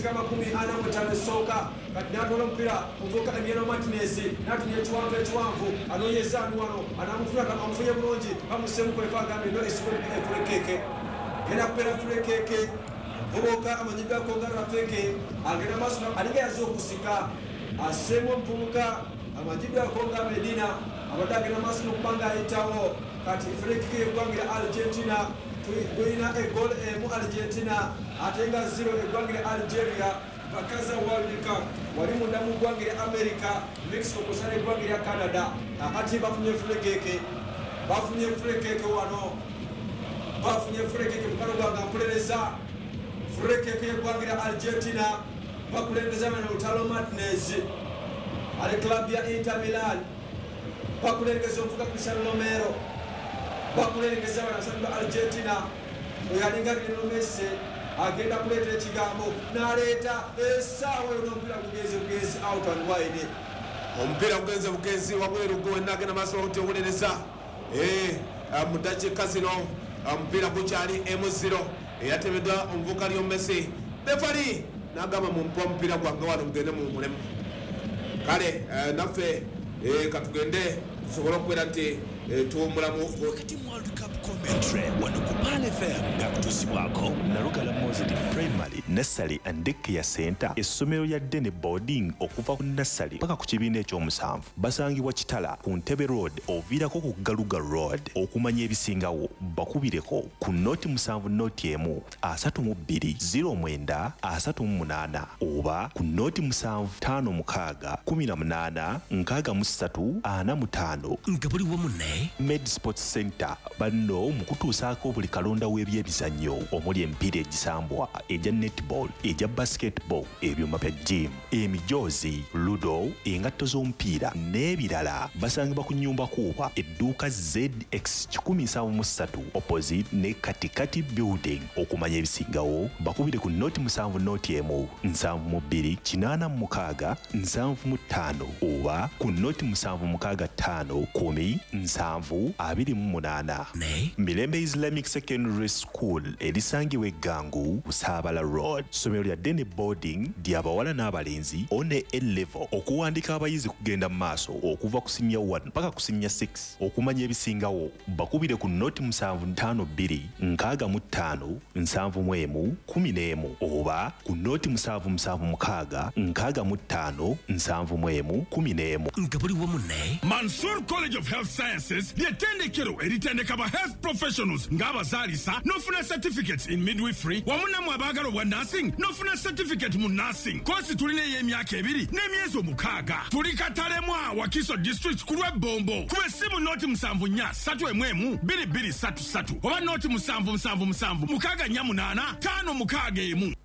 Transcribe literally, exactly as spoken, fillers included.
edakika makumi ana mu ttaano esooka kati n'atwala omupiira omuvubuka Emiliano Martinez n'atumya ekiwanvu ekiwanvu anoonyeza anu wano anamufuna amufunye bulungi bamuseemu kwefa agambye no esibe fulekeke genda kubeera fulekeke omuvubuka amanyiddwako nga Rafeke agenda maaso alinga yazze okusika aseemu omuvubuka amanyiddwako nga Medina abadde agenda maaso n'okuba ng'ayitawo kati fulekeke yeggwangira Argentina tulina egol emu Argentina ate nga zero eggwangira Algeria bakaza World Cup wali munda mu ggwangira America Mexico kusala eggwangira Canada akati bafunye fulekeke bafunye fulekeke wano bafunye fulekeke mukalo gwanga mpuleleza fulekeke eggwangira Argentina bakulengeza bano Lautaro Martinez ali club ya Inter Milan bakulengeza omuvubuka Cristiano Romero bakulengeza bano Argentina oyalinga Lionel Messi agenda kuleeta ekigambo n'aleeta essaawa y'omupiira gugenze bugenzi out and wide omupiira gugenze bugenzi wabweru gwe nagenda maaso okuti obulereza mu ddakiika zino omupiira gukyali emu zero eyatemeddwa omuvubuka Lionel Messi refari n'agamba mumpa omupiira gwange wano mugende mu mulemu kale naffe katugende tusobole okubeera nti tuwumulamu wakati mu World Cup commentary wano ku Pan F M nga kutuusibwako Nalugala Mozart Primary Nursery and Daycare Center essomero lya Dene Boarding okuva ku nursery paka ku kibiina ekyomusanvu basangibwa Kitala ku Ntebe Road oviirako ku Galuga Road okumanya ebisingawo bakubireko ku noti musanvu noti emu asatu mu bbiri zero mwenda asatu mu munaana oba ku noti musanvu ttaano mukaaga kumi na munaana nkaaga mu ssatu ana mu ttaano nga buli wamu ne Med Sports Center banno mu kutuusaako buli kalonda w'ebyebizannyo omuli emipiira egisambwa egya netball egya basketball ebyuma bya gym emijoozi ludo engatto z'omupiira n'ebirala basangibwa ku nnyumba kuuba edduuka Z X kikumi nsanvu mu ssatu opposite ne katikati building okumanya ebisingawo bakubire ku noti musanvu noti emu nsanvu mu bbiri kinaana mu mukaaga nsanvu mu ttaano oba ku noti musanvu mukaaga ttaano kumi nsanvu abiri mu munaana ne Mirembe Islamic Secondary School erisangibwa eggangu Busaabala Road somero lya Dene Boarding ly'abawala n'abalenzi one A-level okuwandika abayizi kugenda mu maaso okuva ku senior one mpaka ku senior six okumanya ebisingawo bakubire ku noti musanvu ttaano bbiri nkaaga mu ttaano nsanvu mu emu kumi n'emu oba ku noti musanvu musanvu mukaaga nkaaga mu ttaano nsanvu mu emu kumi n'emu nga buli wamu ne Mansour College of Health Sciences ly'ettendekero eritendeka ba health professionals ng'abazaalisa n'ofuna certificates in midwifery wamu nammwe abaagala obwa nursing n'ofuna certificate mu nursing kosi tulina ey'emyaka ebiri n'emyezi omukaaga tuli Katalemwa Wakiso district ku lw'ebbombo kuba essimu nooti musanvu nnya ssatu emu emu bbiri bbiri ssatu ssatu oba nooti musanvu musanvu musanvu mukaaga nnya munaana ttaano mukaaga emu